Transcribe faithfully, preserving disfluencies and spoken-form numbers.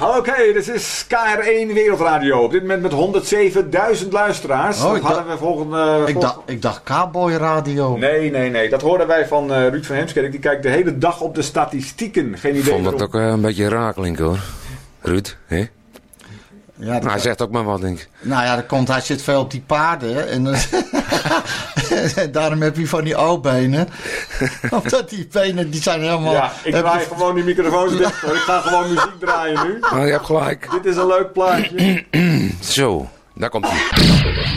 oké, dit is K R één Wereldradio. Op dit moment met honderdzevenduizend luisteraars. Oh, dat ik hadden dacht, we volgende... ik, vol... dacht, ik dacht Cowboy Radio. Nee, nee, nee. Dat hoorden wij van uh, Ruud van Heemskerk. Die kijkt de hele dag op de statistieken. Geen idee. Ik vond dat waarom. ook uh, een beetje raar klinken hoor. Ruud, hè? Ja, Nou, hij zegt ook maar wat, denk ik. Nou ja, dat komt, hij zit veel op die paarden. En dan, daarom heb je van die O-benen. Omdat die benen, die zijn helemaal... Ja, ik draai je... gewoon die microfoons dicht. Hoor. Ik ga gewoon muziek draaien nu. Nou, je hebt gelijk. Dit is een leuk plaatje. Zo, daar komt hij.